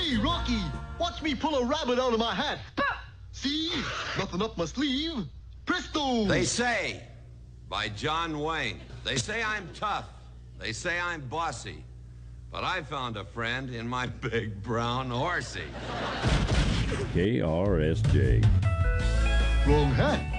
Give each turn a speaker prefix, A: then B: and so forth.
A: Hey, Rocky, watch me pull a rabbit out of my hat. See? Nothing up my sleeve. Presto!
B: They say, by John Wayne, they say I'm tough. They say I'm bossy. But I found a friend in my big brown horsey.
C: KRSJ.
A: Wrong hat.